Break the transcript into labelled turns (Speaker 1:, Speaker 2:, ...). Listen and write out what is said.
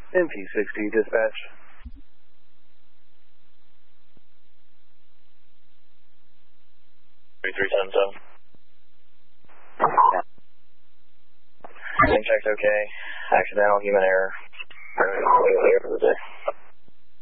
Speaker 1: MP60 dispatch.
Speaker 2: Everything checked okay. Accidental human error. Clear for the day.